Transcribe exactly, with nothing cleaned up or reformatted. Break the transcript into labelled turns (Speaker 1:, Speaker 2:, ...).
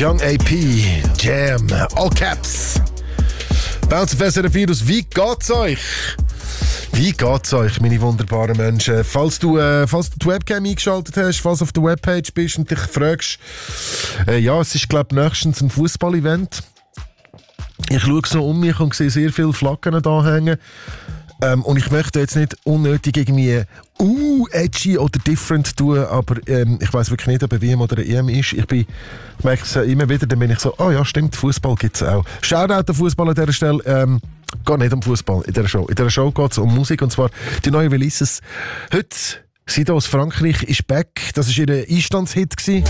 Speaker 1: Young A P, Jam, All Caps. Bounce auf S R F Virus, wie geht's euch? Wie geht's euch, meine wunderbaren Menschen? Falls du, äh, falls du die Webcam eingeschaltet hast, falls du auf der Webpage bist und dich fragst, äh, ja, es ist, glaube ich, nächstens ein Fußball-Event. Ich schaue so um mich und sehe sehr viele Flaggen da hängen. Ähm, und ich möchte jetzt nicht unnötig irgendwie uh, edgy oder different tun, aber ähm, ich weiss wirklich nicht, ob ein W M oder ein E M ist. Ich, bin, ich merke es immer wieder, dann bin ich so, oh ja, stimmt, Fußball gibt es auch. Shoutout an Fußball an dieser Stelle. Ähm, geht nicht um Fußball in dieser Show. In dieser Show geht es um Musik, und zwar die neuen Releases. Heute, Sido aus Frankreich ist back. Das war ihr Einstandshit gewesen.